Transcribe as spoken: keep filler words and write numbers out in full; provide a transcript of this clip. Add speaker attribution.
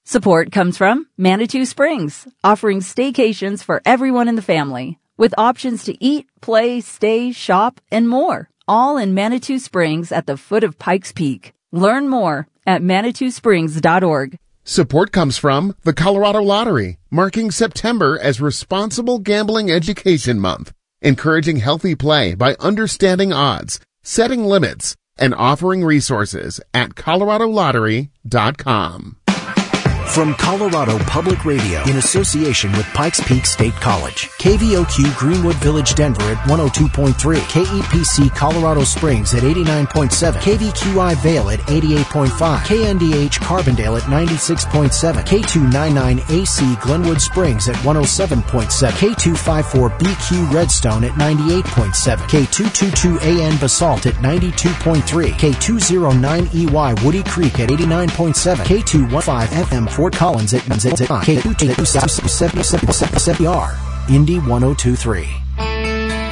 Speaker 1: Support comes from Manitou Springs, offering staycations for everyone in the family, with options to eat, play, stay, shop, and more, all in Manitou Springs at the foot of Pikes Peak. Learn more at manitou springs dot org.
Speaker 2: Support comes from the Colorado Lottery, marking September as Responsible Gambling Education Month, encouraging healthy play by understanding odds, setting limits, and offering resources at colorado lottery dot com.
Speaker 3: From Colorado Public Radio, in association with Pikes Peak State College, K V O Q Greenwood Village, Denver at one oh two point three, K E P C Colorado Springs at eighty-nine point seven, K V Q I Vail at eighty-eight point five, K N D H Carbondale at ninety-six point seven, K two ninety-nine A C Glenwood Springs at one oh seven point seven, K two fifty-four B Q Redstone at ninety-eight point seven, K two twenty-two A N Basalt at ninety-two point three, K two oh nine E Y Woody Creek at eighty-nine point seven, K two fifteen F M Fort Collins at K two seventy-seven R, Indy one oh two point three.